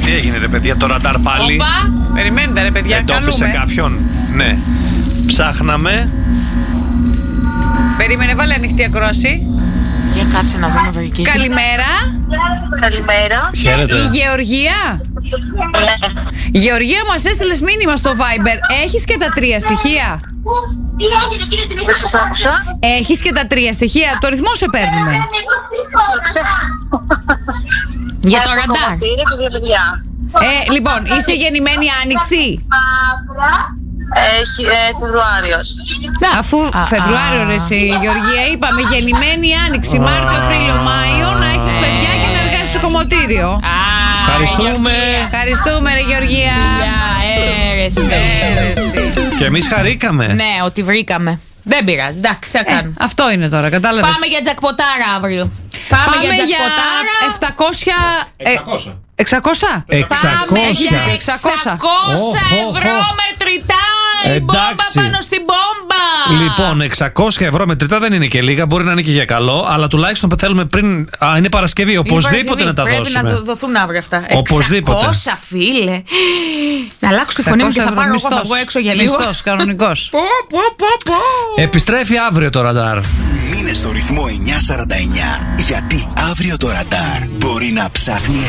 Τι έγινε ρε παιδιά, το ραντάρ πάλι? Οπα, περιμένετε ρε παιδιά, εντόπισε καλούμε. κάποιον? Ναι. Ψάχναμε. Περίμενε, βάλε ανοιχτή ακρόαση. Για κάτσε να δούμε βρική. Καλημέρα. Καλημέρα. Χαίρετε. Η Γεωργία. Γεωργία, μας έστειλες μήνυμα στο Viber. Έχεις και τα 3 στοιχεία? Δεν σας άκουσα. Έχεις και τα 3 στοιχεία? Το ρυθμό σε παίρνουμε. Για το ραντάρ. Λοιπόν, είσαι γεννημένη Άνοιξη? Φεβρουάριος. Αφού Φεβρουάριο ρε εσύ Γεωργία, είπαμε γεννημένη Άνοιξη, Μάρτιο, Απρίλιο, Μάιο, να έχεις παιδιά και να εργάζεσαι στο κομμωτήριο. Ευχαριστούμε. Ευχαριστούμε ρε Γεωργία. Αίρεση. Και εμείς χαρήκαμε. Ναι, ότι βρήκαμε. Δεν πειράζει, εντάξει, θα κάνουμε. Αυτό είναι τώρα, κατάλαβες. Πάμε για τζακποτάρα αύριο. Πάμε για τζακποτάρα. 700. 600? 600 ευρώ μετρητά. Η μπόμπα Εντάξει. πάνω στην μπόμπα. Λοιπόν, 600 ευρώ μετρητά δεν είναι και λίγα, μπορεί να είναι και για καλό, αλλά τουλάχιστον θέλουμε πριν. Είναι Παρασκευή, οπωσδήποτε να τα δώσουμε. Πρέπει να δοθούν αύριο αυτά. Οπωσδήποτε. 600 φίλε. Να αλλάξω τη φωνή μου και θα πάρω εγώ, θα βγω έξω για λίγο. Μισθός, κανονικός. Επιστρέφει αύριο το ραντάρ. Μείνε στο ρυθμό 949, γιατί αύριο το ραντάρ μπορεί να ψάχνει